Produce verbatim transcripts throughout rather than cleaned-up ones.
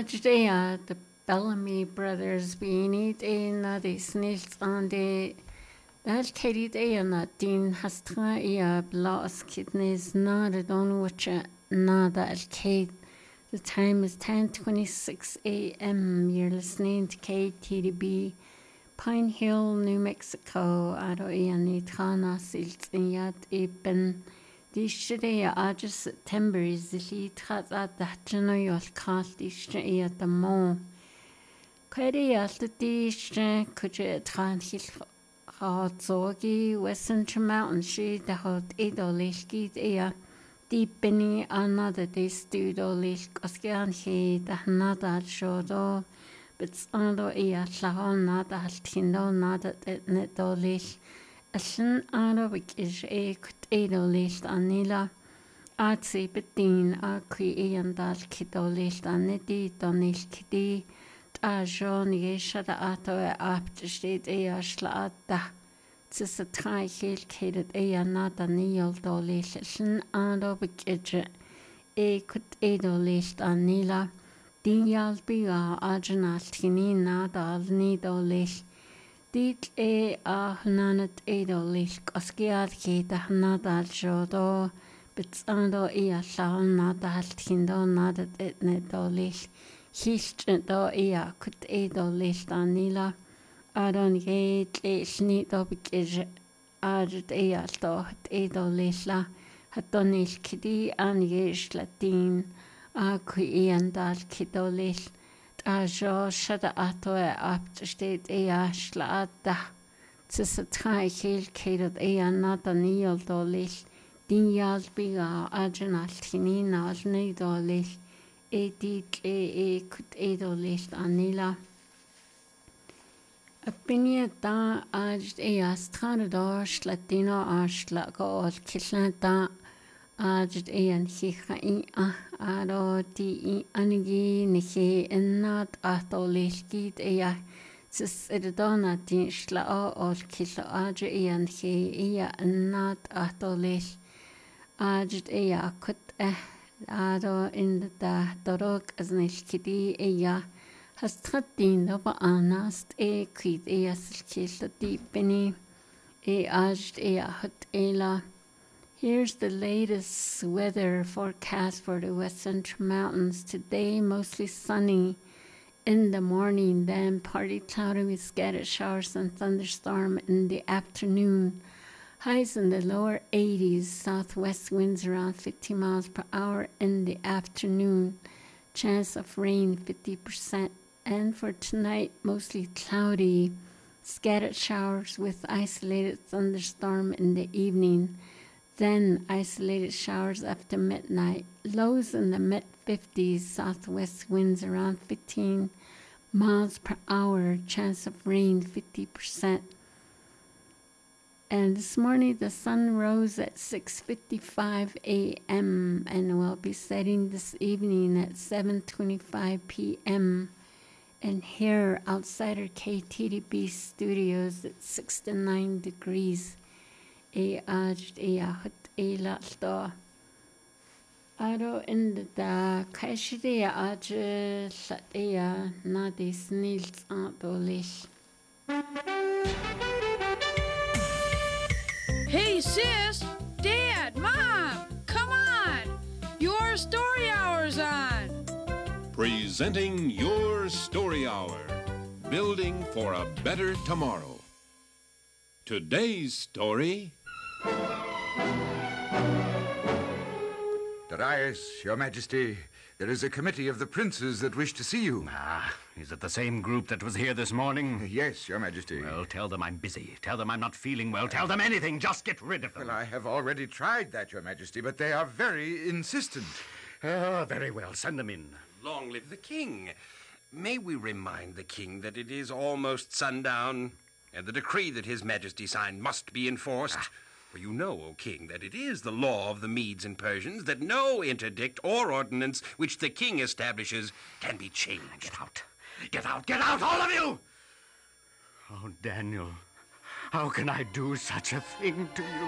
today, uh, the Bellamy brothers being it in uh, the snails on the that carried a and that Dean has tried a lost kidneys, not a don't watch it, not that Kate. The time is ten twenty-six a m. You're listening to K T D B, Pine Hill, New Mexico. Aro iani trana silt in yad eben. Dishe aja September is the lead hat at the Hachano yol cast dishe at the mo. Query at the dishe could you tran hill hot zogi, Western Mountain she the hot edo lishkid ea. Deep Benny another day studio lish Oscan he the nada shodo, but ando ea lahon nada haltindo nada et neto lish. Ashen Arabic is a cut edo list anila. I'd say betin a qui and dal kiddo list anidi donish kiddy. A John yeshada ato e apt state a shlada. Tis a try hill kided a nada neil do list. Ashen Arabic is a cut edo list anila. Dial biga ajanal tini nada nido list. Dit e a hnanet edo lish koskiad ki da hnadal jodo bits ando e a lawn nadal tindo nadat et nedo lish hisht do e a kut edo lish danila adon ye lish ni do bikij adet e a do het edo lish la hatonish kidi an yesh latin a kui e andal kido lish a jo shada ato e apt state e a shlada. Tis a try hill kated e a nada neil do lish. Din yal biga ajanal tini nal ne do lish. E dit e e kut e do lish anila. A binia da aj e a strador slatino a shlago ol kislata. Ajit ean hicha i a aro di I anigi nichi innad ato lishkid ea tis irdona di shla o ol kilo ajit ean hi ea innad ato lish ajit ea kut eh aro in da dorog as nishkidi ea has tradin oba anast e kwid ea silkilo di bini e ajit ea hut ela. Here's the latest weather forecast for the West Central Mountains. Today, mostly sunny in the morning, then partly cloudy with scattered showers and thunderstorm in the afternoon. Highs in the lower eighties, southwest winds around fifty miles per hour in the afternoon. Chance of rain fifty percent. And for tonight, mostly cloudy, scattered showers with isolated thunderstorm in the evening. Then isolated showers after midnight. Lows in the mid fifties, southwest winds around fifteen miles per hour. Chance of rain fifty percent. And this morning the sun rose at six fifty-five a m and will be setting this evening at seven twenty-five p m And here outside our K T D B studios at sixty-nine degrees. E ajt e ahut e lalto. Aro in da kashri aj lat e na de snils antolish. Hey sis, Dad, Mom, come on. Your story hour's on. Presenting Your Story Hour. Building for a better tomorrow. Today's story. Darius, Your Majesty, there is a committee of the princes that wish to see you. Ah, is it the same group that was here this morning? Yes, Your Majesty. Well, tell them I'm busy. Tell them I'm not feeling well. Tell them anything. Just get rid of them. Well, I have already tried that, Your Majesty, but they are very insistent. Oh, very well. Send them in. Long live the king. May we remind the king that it is almost sundown, and the decree that His Majesty signed must be enforced. Ah. For you know, O king, that it is the law of the Medes and Persians that no interdict or ordinance which the king establishes can be changed. Get out. Get out. Get out, all of you! Oh, Daniel, how can I do such a thing to you?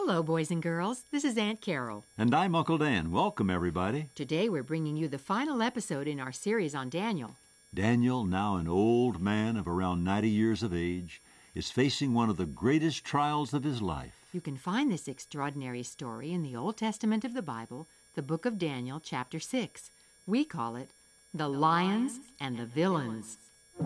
Hello, boys and girls. This is Aunt Carol. And I'm Uncle Dan. Welcome, everybody. Today we're bringing you the final episode in our series on Daniel. Daniel, now an old man of around ninety years of age, is facing one of the greatest trials of his life. You can find this extraordinary story in the Old Testament of the Bible, the book of Daniel, chapter six. We call it The Lions and the Villains.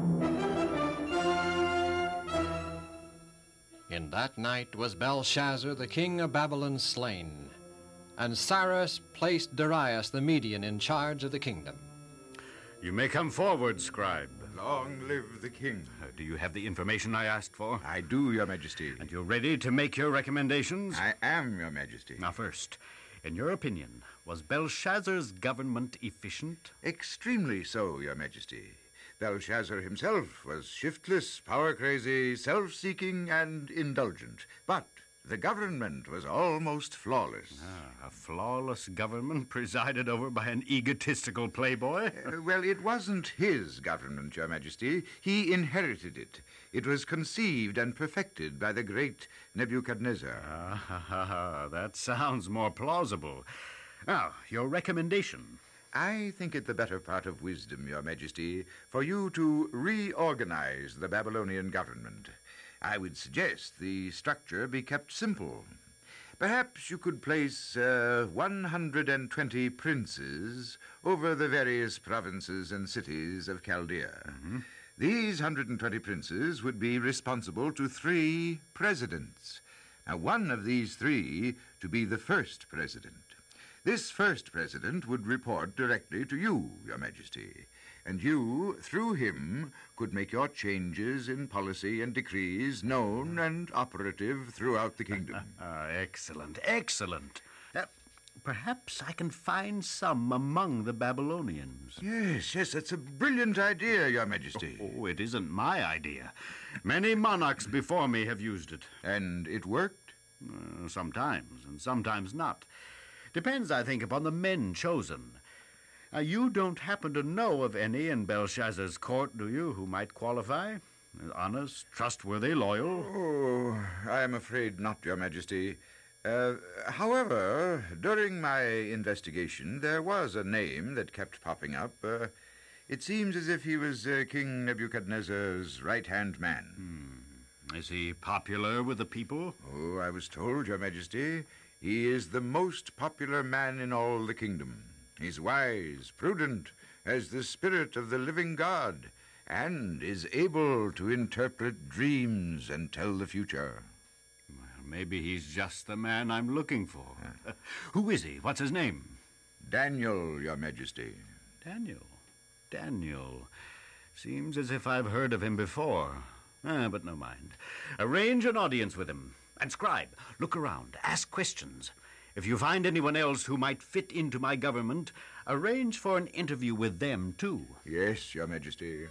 In that night was Belshazzar, the king of Babylon, slain, and Cyrus placed Darius the Median in charge of the kingdom. You may come forward, scribe. Long live the king. Uh, do you have the information I asked for? I do, your majesty. And you're ready to make your recommendations? I am, your majesty. Now first, in your opinion, was Belshazzar's government efficient? Extremely so, your majesty. Belshazzar himself was shiftless, power-crazy, self-seeking, and indulgent. But the government was almost flawless. Ah, a flawless government presided over by an egotistical playboy? Uh, well, it wasn't his government, your majesty. He inherited it. It was conceived and perfected by the great Nebuchadnezzar. Ah, that sounds more plausible. Now, your recommendation. I think it the better part of wisdom, your majesty, for you to reorganize the Babylonian government. I would suggest the structure be kept simple. Perhaps you could place uh, one hundred twenty princes over the various provinces and cities of Chaldea. Mm-hmm. These one hundred twenty princes would be responsible to three presidents. Now, one of these three to be the first president. This first president would report directly to you, your majesty, and you, through him, could make your changes in policy and decrees known and operative throughout the kingdom. Ah, excellent, excellent. Uh, perhaps I can find some among the Babylonians. Yes, yes, that's a brilliant idea, your majesty. Oh, it isn't my idea. Many monarchs before me have used it. And it worked? Uh, sometimes, and sometimes not. Depends, I think, upon the men chosen. Now, you don't happen to know of any in Belshazzar's court, do you, who might qualify? Honest, trustworthy, loyal? Oh, I am afraid not, your majesty. Uh, however, during my investigation, there was a name that kept popping up. Uh, it seems as if he was uh, King Nebuchadnezzar's right-hand man. Hmm. Is he popular with the people? Oh, I was told, your majesty, he is the most popular man in all the kingdom. He's wise, prudent, has the spirit of the living God, and is able to interpret dreams and tell the future. Well, maybe he's just the man I'm looking for. Uh, who is he? What's his name? Daniel, your majesty. Daniel. Daniel. Seems as if I've heard of him before. Ah, but no mind. Arrange an audience with him. And scribe, look around, ask questions. If you find anyone else who might fit into my government, arrange for an interview with them, too. Yes, your majesty.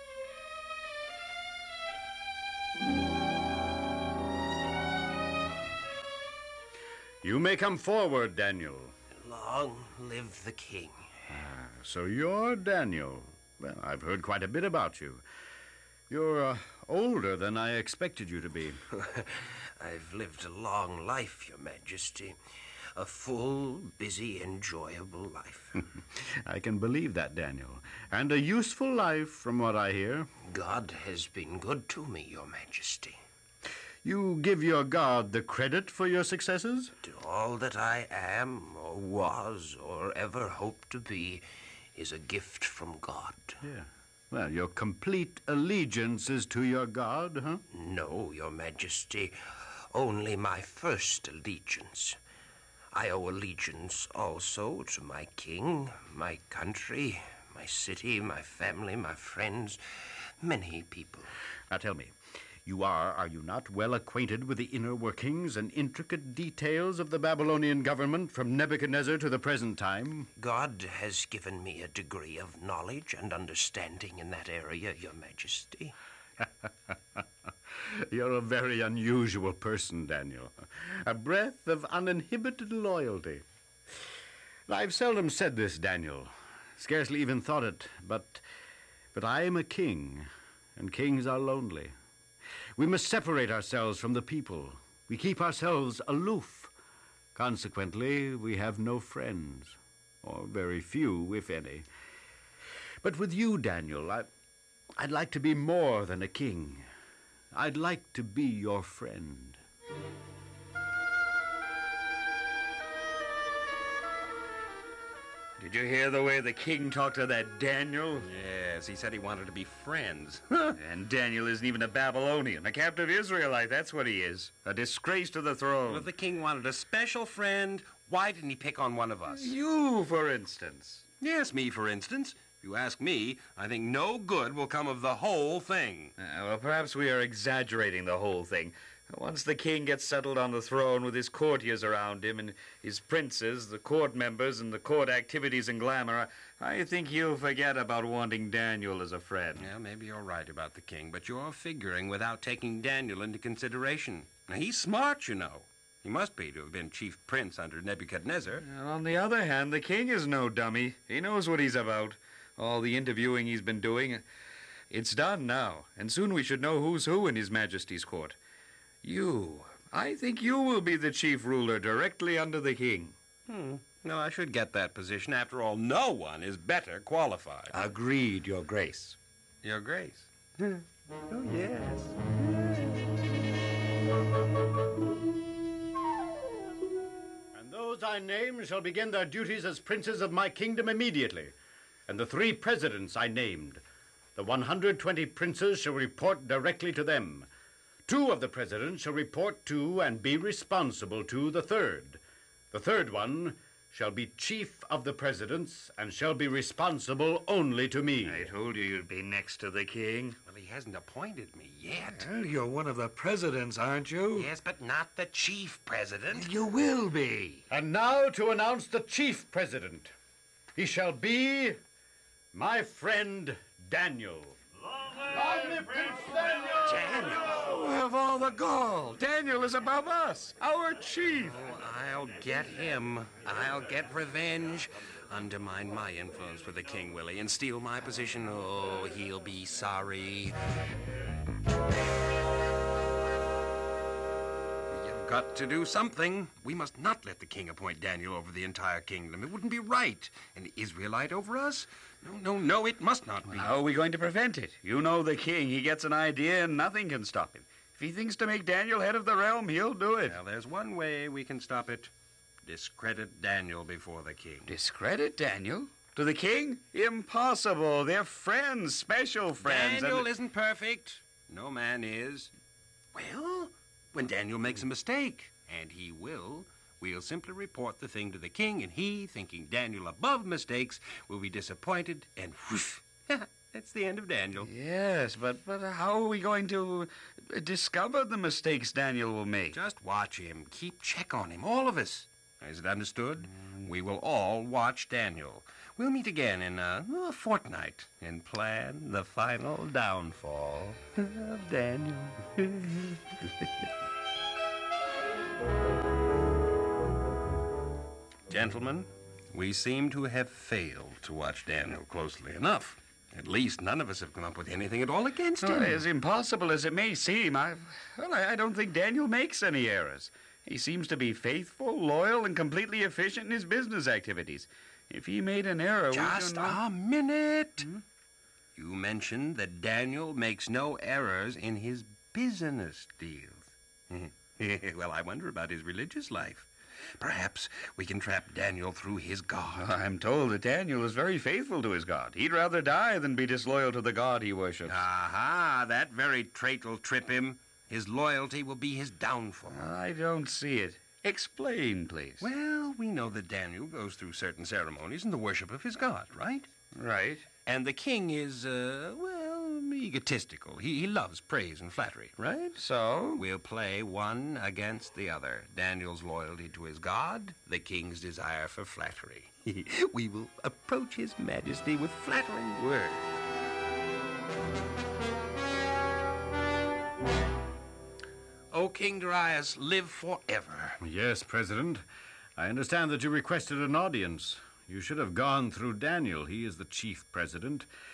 You may come forward, Daniel. Long live the king. Ah, so you're Daniel. Well, I've heard quite a bit about you. You're uh, older than I expected you to be. I've lived a long life, your majesty. A full, busy, enjoyable life. I can believe that, Daniel. And a useful life, from what I hear. God has been good to me, your majesty. You give your God the credit for your successes? To all that I am, or was, or ever hope to be, is a gift from God. Yeah. Well, your complete allegiance is to your God, huh? No, your majesty. Only my first allegiance. I owe allegiance also to my king, my country, my city, my family, my friends, many people. Now tell me, you are, are you not, well acquainted with the inner workings and intricate details of the Babylonian government from Nebuchadnezzar to the present time? God has given me a degree of knowledge and understanding in that area, your majesty. You're a very unusual person, Daniel. A breath of uninhibited loyalty. I've seldom said this, Daniel. Scarcely even thought it, but, but I am a king, and kings are lonely. We must separate ourselves from the people. We keep ourselves aloof. Consequently, we have no friends, or very few, if any. But with you, Daniel, I, I'd like to be more than a king. I'd like to be your friend. Did you hear the way the king talked to that Daniel? Yes, he said he wanted to be friends. And Daniel isn't even a Babylonian, a captive Israelite. That's what he is. A disgrace to the throne. Well, if the king wanted a special friend, why didn't he pick on one of us? You, for instance. Yes, me, for instance. If you ask me, I think no good will come of the whole thing. Uh, well, perhaps we are exaggerating the whole thing. Once the king gets settled on the throne with his courtiers around him and his princes, the court members, and the court activities and glamour, I think he'll forget about wanting Daniel as a friend. Yeah, maybe you're right about the king, but you're figuring without taking Daniel into consideration. Now, he's smart, you know. He must be to have been chief prince under Nebuchadnezzar. And on the other hand, the king is no dummy. He knows what he's about. All the interviewing he's been doing, it's done now, and soon we should know who's who in His Majesty's court. You, I think you will be the chief ruler directly under the king. Hmm. No, I should get that position. After all, no one is better qualified. Agreed, Your Grace. Your Grace. Oh, yes. And those I name shall begin their duties as princes of my kingdom immediately. And the three presidents I named, the one hundred twenty princes shall report directly to them. Two of the presidents shall report to and be responsible to the third. The third one shall be chief of the presidents and shall be responsible only to me. I told you you'd be next to the king. Well, he hasn't appointed me yet. Well, you're one of the presidents, aren't you? Yes, but not the chief president. You will be. And now to announce the chief president. He shall be my friend Daniel. Long live Prince Daniel! Daniel! Of all the gall, Daniel is above us, our chief. Oh, I'll get him. I'll get revenge. Undermine my influence with the king, Willie, and steal my position. Oh, he'll be sorry. You've got to do something. We must not let the king appoint Daniel over the entire kingdom. It wouldn't be right. An Israelite over us? No, no, no, it must not be. How are we going to prevent it? You know the king. He gets an idea and nothing can stop him. If he thinks to make Daniel head of the realm, he'll do it. Well, there's one way we can stop it. Discredit Daniel before the king. Discredit Daniel? To the king? Impossible. They're friends, special friends. Daniel and... isn't perfect. No man is. Well, when Daniel makes a mistake, and he will, we'll simply report the thing to the king, and he, thinking Daniel above mistakes, will be disappointed, and whoosh, that's the end of Daniel. Yes, but, but how are we going to discover the mistakes Daniel will make? Just watch him. Keep check on him, all of us. Is it understood? Mm. We will all watch Daniel. We'll meet again in a, a fortnight and plan the final downfall of Daniel. Gentlemen, we seem to have failed to watch Daniel closely enough. At least none of us have come up with anything at all against him. Well, as impossible as it may seem, I, well, I, I don't think Daniel makes any errors. He seems to be faithful, loyal, and completely efficient in his business activities. If he made an error, Just we don't know... a minute. Hmm? You mentioned that Daniel makes no errors in his business deals. Well, I wonder about his religious life. Perhaps we can trap Daniel through his God. I'm told that Daniel is very faithful to his God. He'd rather die than be disloyal to the God he worships. Aha, that very trait will trip him. His loyalty will be his downfall. I don't see it. Explain, please. Well, we know that Daniel goes through certain ceremonies in the worship of his God, right? Right. And the king is, uh, well, egotistical. He, he loves praise and flattery, right? So? We'll play one against the other. Daniel's loyalty to his God, the king's desire for flattery. We will approach his majesty with flattering words. O King Darius, live forever. Yes, President. I understand that you requested an audience. You should have gone through Daniel. He is the chief president.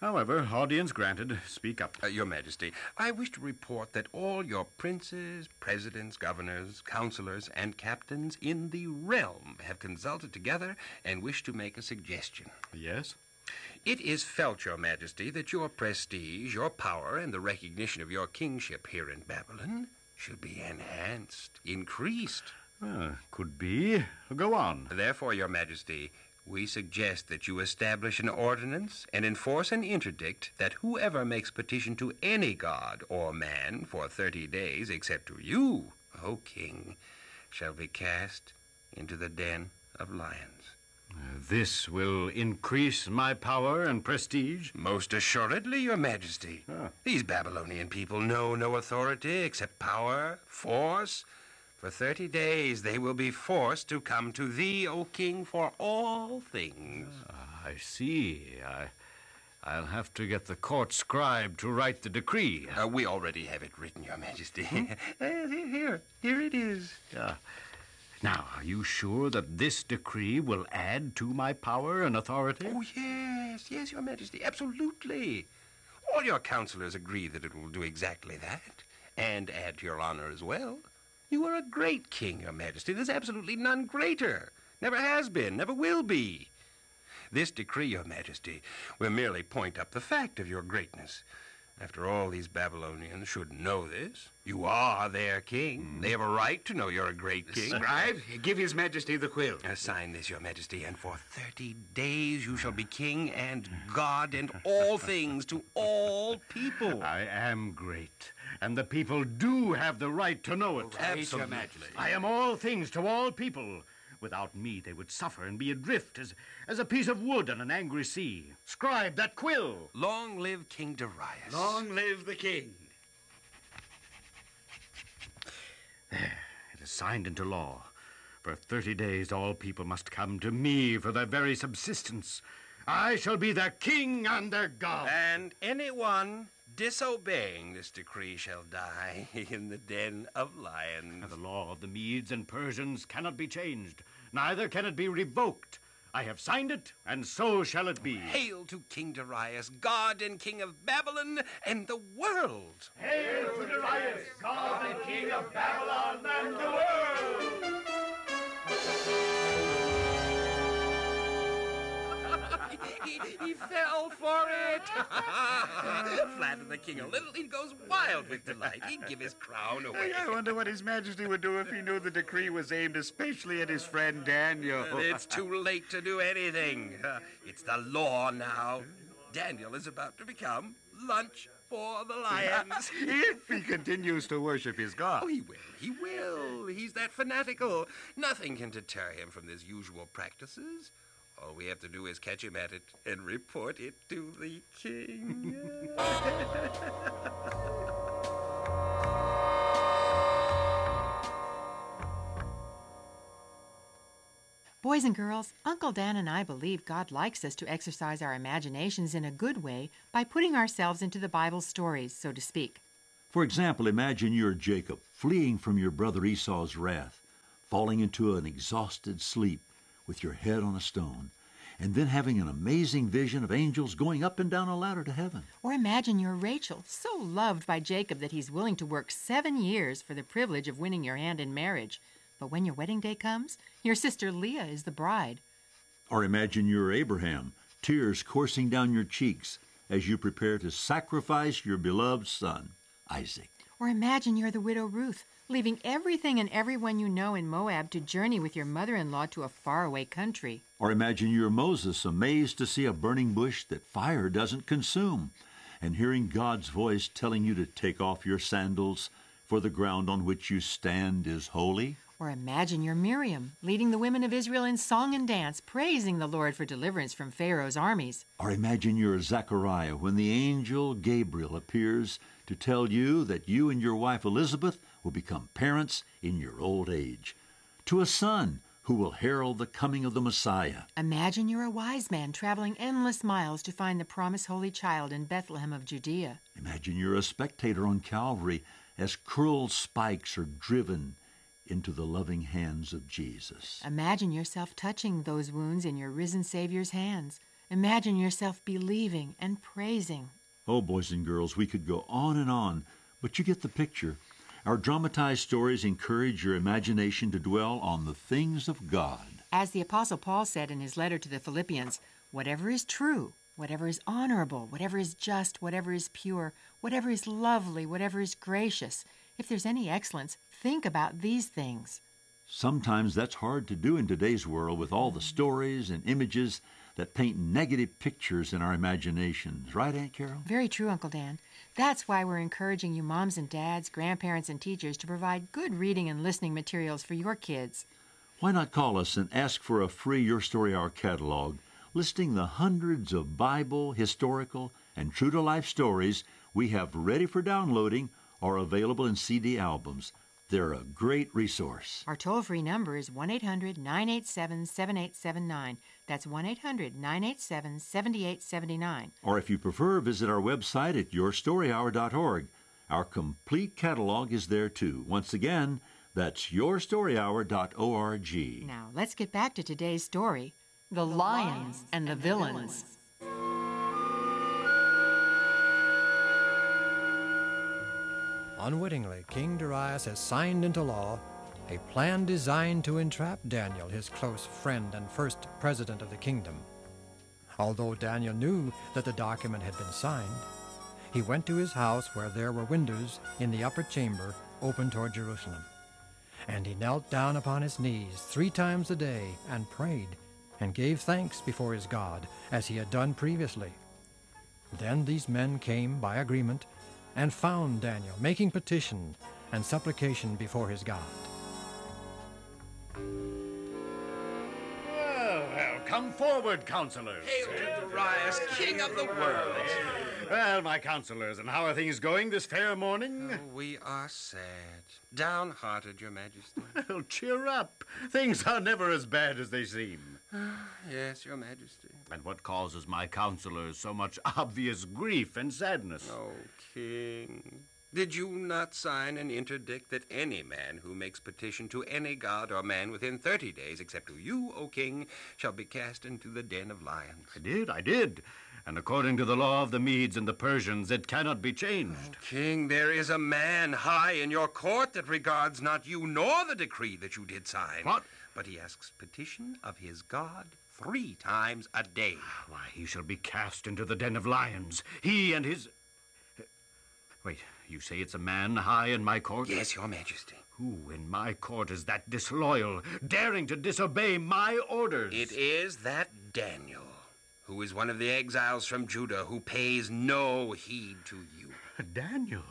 However, audience granted. Speak up. Uh, Your Majesty, I wish to report that all your princes, presidents, governors, counselors, and captains in the realm have consulted together and wish to make a suggestion. Yes? It is felt, Your Majesty, that your prestige, your power, and the recognition of your kingship here in Babylon should be enhanced, increased. Uh, could be. Go on. Therefore, Your Majesty, we suggest that you establish an ordinance and enforce an interdict that whoever makes petition to any god or man for thirty days, except to you, O king, shall be cast into the den of lions. Uh, this will increase my power and prestige? Most assuredly, Your Majesty. Ah. These Babylonian people know no authority except power, force. For thirty days they will be forced to come to thee, O king, for all things. Ah, I see. I, I'll have to get the court scribe to write the decree. Uh, we already have it written, Your Majesty. uh, here, here it is. Yeah. Now, are you sure that this decree will add to my power and authority? Oh, yes, yes, Your Majesty, absolutely. All your counselors agree that it will do exactly that, and add to your honor as well. You are a great king, Your Majesty. There's absolutely none greater. Never has been, never will be. This decree, Your Majesty, will merely point up the fact of your greatness. After all, these Babylonians should know this. You are their king. Mm. They have a right to know you're a great king. Scribe, give His Majesty the quill. Uh, sign this, Your Majesty, and for thirty days you shall be king and God and all things to all people. I am great, and the people do have the right to know it. Absolutely. Your Majesty. I am all things to all people. Without me, they would suffer and be adrift as, as a piece of wood on an angry sea. Scribe that quill. Long live King Darius. Long live the king. There, it is signed into law. For thirty days, all people must come to me for their very subsistence. I shall be their king and their god. And anyone disobeying this decree shall die in the den of lions. The law of the Medes and Persians cannot be changed, neither can it be revoked. I have signed it, and so shall it be. Hail to King Darius, God and King of Babylon and the world. Hail to Darius, God and King of Babylon and the world. he, he fell for it. Flatter the king a little, he goes wild with delight. He'd give his crown away. I wonder what His Majesty would do if he knew the decree was aimed especially at his friend Daniel. It's too late to do anything. Uh, it's the law now. Daniel is about to become lunch for the lions. If he continues to worship his God. Oh, he will. He will. He's that fanatical. Nothing can deter him from his usual practices. All we have to do is catch him at it and report it to the king. Boys and girls, Uncle Dan and I believe God likes us to exercise our imaginations in a good way by putting ourselves into the Bible's stories, so to speak. For example, imagine you're Jacob, fleeing from your brother Esau's wrath, falling into an exhausted sleep with your head on a stone, and then having an amazing vision of angels going up and down a ladder to heaven. Or imagine you're Rachel, so loved by Jacob that he's willing to work seven years for the privilege of winning your hand in marriage. But when your wedding day comes, your sister Leah is the bride. Or imagine you're Abraham, tears coursing down your cheeks as you prepare to sacrifice your beloved son, Isaac. Or imagine you're the widow Ruth, leaving everything and everyone you know in Moab to journey with your mother-in-law to a faraway country. Or imagine you're Moses, amazed to see a burning bush that fire doesn't consume, and hearing God's voice telling you to take off your sandals, for the ground on which you stand is holy. Or imagine you're Miriam, leading the women of Israel in song and dance, praising the Lord for deliverance from Pharaoh's armies. Or imagine you're Zechariah when the angel Gabriel appears to tell you that you and your wife Elizabeth will become parents in your old age, to a son who will herald the coming of the Messiah. Imagine you're a wise man traveling endless miles to find the promised holy child in Bethlehem of Judea. Imagine you're a spectator on Calvary as cruel spikes are driven into the loving hands of Jesus. Imagine yourself touching those wounds in your risen Savior's hands Imagine yourself believing and praising. Oh, boys and girls, we could go on and on, but you get the picture. Our dramatized stories encourage your imagination to dwell on the things of God. As the Apostle Paul said in his letter to the Philippians, whatever is true, whatever is honorable, whatever is just, whatever is pure, whatever is lovely, whatever is gracious, if there's any excellence, think about these things. Sometimes that's hard to do in today's world with all the stories and images that paint negative pictures in our imaginations. Right, Aunt Carol? Very true, Uncle Dan. That's why we're encouraging you moms and dads, grandparents and teachers to provide good reading and listening materials for your kids. Why not call us and ask for a free Your Story Hour catalog listing the hundreds of Bible, historical, and true-to-life stories we have ready for downloading or available in C D albums. They're a great resource. Our toll-free number is one eight hundred nine eight seven seven eight seven nine. That's one eight hundred nine eight seven seven eight seven nine. Or if you prefer, visit our website at your story hour dot org. Our complete catalog is there too. Once again, that's your story hour dot org. Now, let's get back to today's story, The, the Lions, Lions and the, the Villains. villains. Unwittingly, King Darius has signed into law a plan designed to entrap Daniel, his close friend and first president of the kingdom. Although Daniel knew that the document had been signed, he went to his house where there were windows in the upper chamber open toward Jerusalem. And he knelt down upon his knees three times a day and prayed and gave thanks before his God as he had done previously. Then these men came by agreement and found Daniel making petition and supplication before his God. Well, well, come forward, counselors. Hail to Darius, king of the world. Well, my counselors, and how are things going this fair morning? Oh, we are sad, downhearted, Your Majesty. Well, cheer up. Things are never as bad as they seem. Yes, Your Majesty. And what causes my counselors so much obvious grief and sadness? Oh, King, did you not sign an interdict that any man who makes petition to any god or man within thirty days, except to you, O King, shall be cast into the den of lions? I did, I did. And according to the law of the Medes and the Persians, it cannot be changed. Oh, King, there is a man high in your court that regards not you nor the decree that you did sign. What? But he asks petition of his God three times a day. Why, he shall be cast into the den of lions. He and his... Wait, you say it's a man high in my court? Yes, Your Majesty. Who in my court is that disloyal, daring to disobey my orders? It is that Daniel, who is one of the exiles from Judah, who pays no heed to you. Daniel?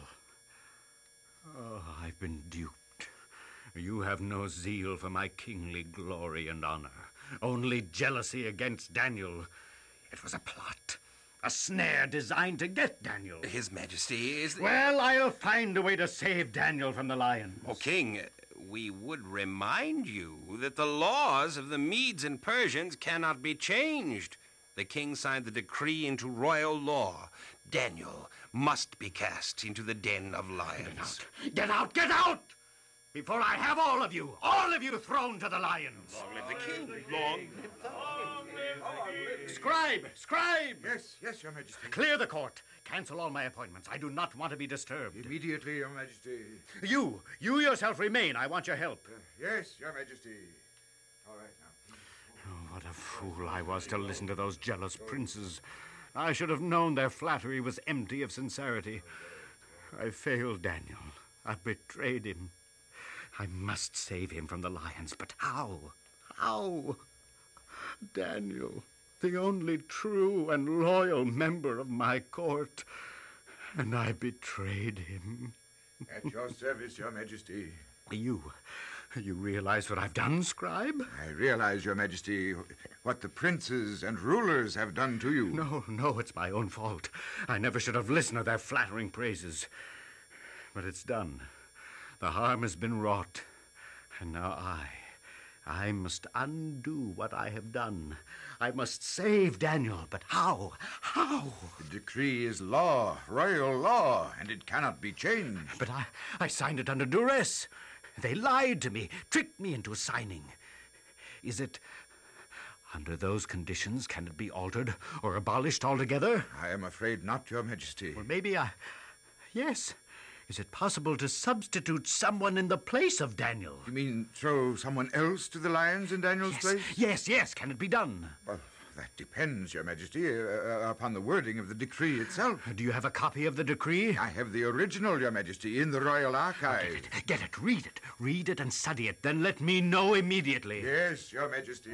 Oh, I've been duped. You have no zeal for my kingly glory and honor, only jealousy against Daniel. It was a plot, a snare designed to get Daniel. His Majesty is... Well, I'll find a way to save Daniel from the lions. Oh, King, we would remind you that the laws of the Medes and Persians cannot be changed. The king signed the decree into royal law. Daniel must be cast into the den of lions. Get out! Get out! Get out! Before I have all of you, all of you thrown to the lions. Long live the king. Long live the king. Scribe! Scribe! Yes, yes, Your Majesty. Clear the court. Cancel all my appointments. I do not want to be disturbed. Immediately, Your Majesty. You, you yourself remain. I want your help. Uh, yes, Your Majesty. All right, now. Oh, what a fool I was to listen to those jealous princes. I should have known their flattery was empty of sincerity. I failed Daniel. I betrayed him. I must save him from the lions, but how? How? Daniel, the only true and loyal member of my court, and I betrayed him. At your service, Your Majesty. You, you realize what I've done, Scribe? I realize, Your Majesty, what the princes and rulers have done to you. No, no, it's my own fault. I never should have listened to their flattering praises. But it's done. The harm has been wrought, and now I, I must undo what I have done. I must save Daniel, but how? How? The decree is law, royal law, and it cannot be changed. But I, I signed it under duress. They lied to me, tricked me into signing. Is it... Under those conditions, can it be altered or abolished altogether? I am afraid not, Your Majesty. Well, maybe I... Yes. Is it possible to substitute someone in the place of Daniel? You mean throw someone else to the lions in Daniel's Yes, place? yes, yes. Can it be done? Well, that depends, Your Majesty, uh, uh, upon the wording of the decree itself. Do you have a copy of the decree? I have the original, Your Majesty, in the Royal Archives. Get it, get it, read it. Read it and study it. Then let me know immediately. Yes, Your Majesty.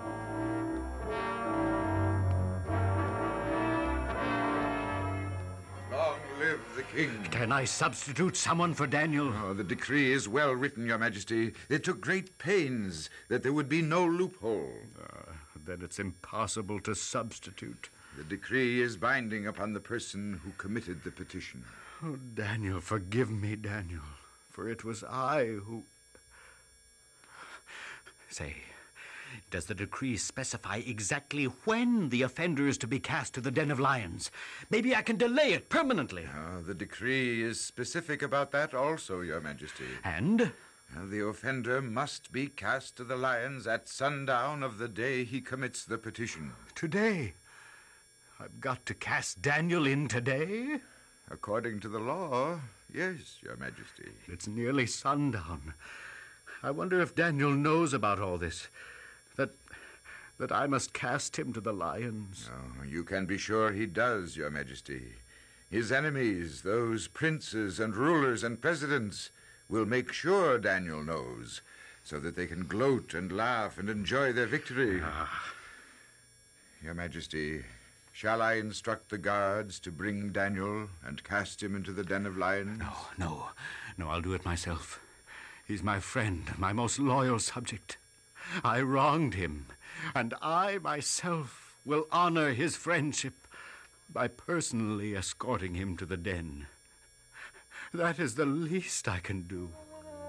Long live the king. Can I substitute someone for Daniel? Oh, the decree is well written, Your Majesty. It took great pains that there would be no loophole. Uh, then it's impossible to substitute. The decree is binding upon the person who committed the petition. Oh, Daniel, forgive me, Daniel, for it was I who... Say, does the decree specify exactly when the offender is to be cast to the den of lions? Maybe I can delay it permanently. Uh, the decree is specific about that also, Your Majesty. And? Uh, the offender must be cast to the lions at sundown of the day he commits the petition. Today? I've got to cast Daniel in today? According to the law, yes, Your Majesty. It's nearly sundown. I wonder if Daniel knows about all this. That that I must cast him to the lions. Oh, you can be sure he does, Your Majesty. His enemies, those princes and rulers and presidents, will make sure Daniel knows, so that they can gloat and laugh and enjoy their victory. Ah. Your Majesty, shall I instruct the guards to bring Daniel and cast him into the den of lions? No, no. No, I'll do it myself. He's my friend, my most loyal subject. I wronged him, and I myself will honor his friendship by personally escorting him to the den. That is the least I can do.